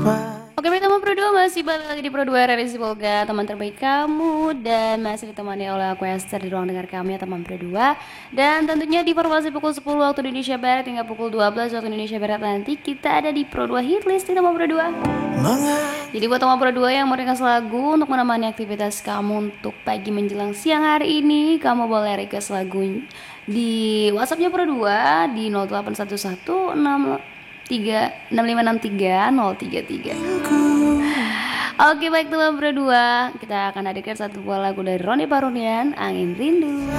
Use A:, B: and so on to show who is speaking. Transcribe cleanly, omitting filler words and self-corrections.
A: Oke, teman Pro 2 masih balik lagi di Pro 2 RRI, semoga teman terbaik kamu dan masih ditemani oleh aku Esther di ruang dengar kami ya teman Pro 2. Dan tentunya di formasi pukul 10 waktu Indonesia Barat hingga pukul 12 waktu Indonesia Barat nanti kita ada di Pro 2 Hitlist di teman Pro 2. Jadi buat teman Pro 2 yang mau request lagu untuk menemani aktivitas kamu untuk pagi menjelang siang hari ini, kamu boleh request lagu di WhatsAppnya Pro 2 di 0811 Oke, baik teman berdua, kita akan hadirkan satu buah lagu dari Roni Parunian, Angin Rindu.